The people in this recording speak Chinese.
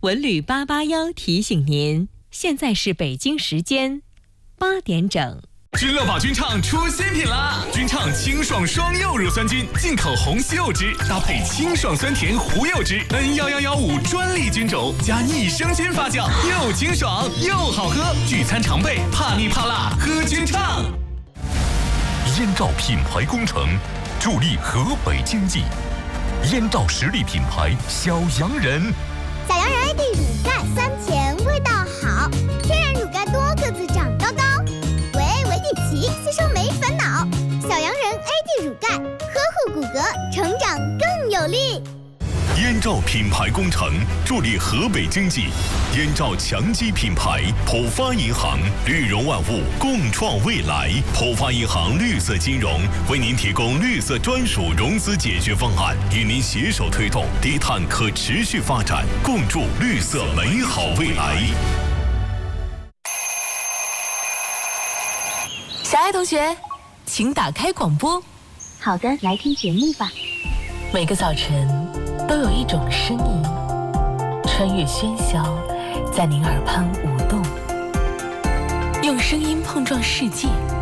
文旅881提醒您，现在是北京时间8点整。 君乐宝君畅出新品啦！君畅清爽双柚乳酸菌，进口红西柚汁搭配清爽酸甜胡柚汁 ，N1115专利菌种加益生菌发酵，又清爽又好喝。聚餐常备，怕腻怕辣喝君畅。 燕赵品牌工程，助力河北经济。燕赵实力品牌小洋人， 小洋人 AD 乳钙酸甜，味道好，天然乳钙多个子长高高。维迪奇吸收没烦恼，小洋人 AD 乳钙呵护骨骼，成长更有力。 燕赵品牌工程助力河北经济，燕赵强基品牌，浦发银行绿融万物，共创未来。浦发银行绿色金融为您提供绿色专属融资解决方案，与您携手推动低碳可持续发展，共筑绿色美好未来。 小爱同学，请打开广播。 好的，来听节目吧。 每个早晨都有一种声音，穿越喧嚣，在您耳畔舞动，用声音碰撞世界。